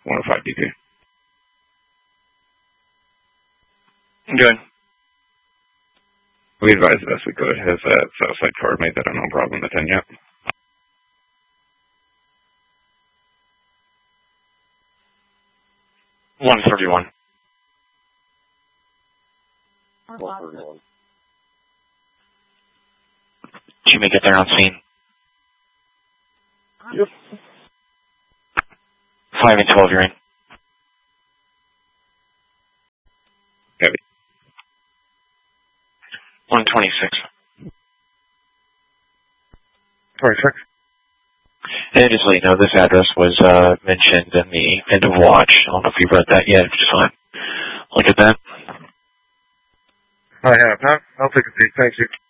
105 DP. Good. We advised the best we could. Has Southside Card made that a no problem at 10 yet? $131. Jimmy, get there on scene. Yep. 5 and 12, you're in. Heavy. 126. 26. And just let you know, this address was mentioned in the end of watch. I don't know if you've read that yet. Just want to look at that. I have. I'll take a peek. Thank you.